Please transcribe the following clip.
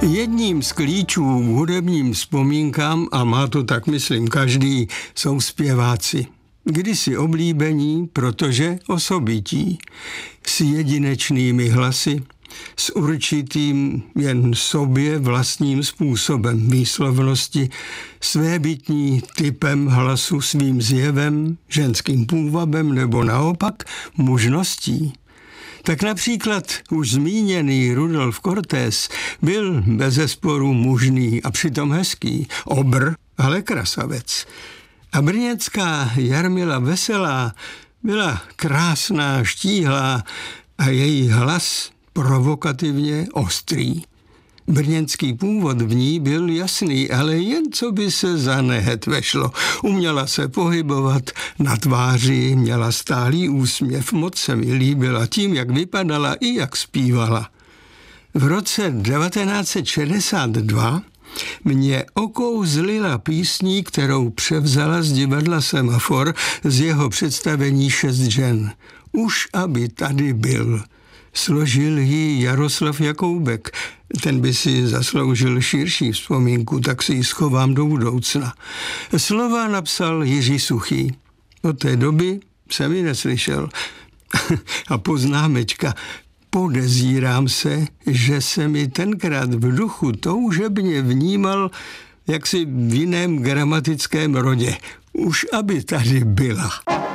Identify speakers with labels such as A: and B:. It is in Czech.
A: Jedním z klíčů k hudebním vzpomínkám, a má to tak myslím každý, jsou zpěváci. Kdysi oblíbení, protože osobití, s jedinečnými hlasy, s určitým jen sobě vlastním způsobem výslovnosti, svébytní typem hlasu, svým zjevem, ženským půvabem nebo naopak mužností. Tak například už zmíněný Rudolf Cortés byl bezesporu mužný a přitom hezký, obr, ale krasavec. A brněnská Jarmila Veselá byla krásná, štíhlá a její hlas provokativně ostrý. Brněnský původ v ní byl jasný, ale jen co by se za nehet vešlo. Uměla se pohybovat, na tváři měla stálý úsměv, moc se mi líbila tím, jak vypadala i jak zpívala. V roce 1962 mě okouzlila písní, kterou převzala z divadla Semafor z jeho představení 6 žen. Už aby tady byl. Složil ji Jaroslav Jakoubek. Ten by si zasloužil širší vzpomínku, tak si ji schovám do budoucna. Slova napsal Jiří Suchý. Od té doby jsem ji neslyšel. A poznámečka. Podezírám se, že se mi tenkrát v duchu toužebně vnímal jaksi v jiném gramatickém rodě. Už aby tady byla.